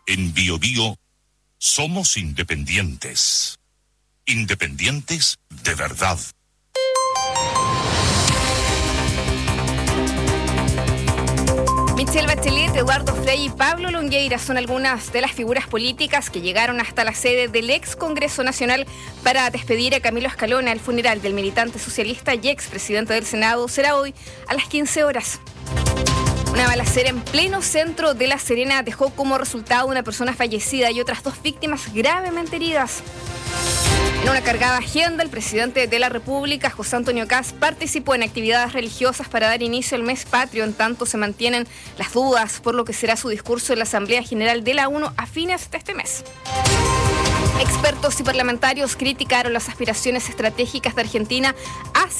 En Bio Bio somos independientes. Independientes de verdad. Michelle Bachelet, Eduardo Frei y Pablo Longueira son algunas de las figuras políticas que llegaron hasta la sede del ex Congreso Nacional para despedir a Camilo Escalona. El funeral del militante socialista y expresidente del Senado será hoy a las 15 horas. Una balacera en pleno centro de La Serena dejó como resultado una persona fallecida y otras 2 víctimas gravemente heridas. En una cargada agenda, el presidente de la República, José Antonio Kast, participó en actividades religiosas para dar inicio al mes patrio, en tanto se mantienen las dudas por lo que será su discurso en la Asamblea General de la ONU a fines de este mes. Expertos y parlamentarios criticaron las aspiraciones estratégicas de Argentina hacia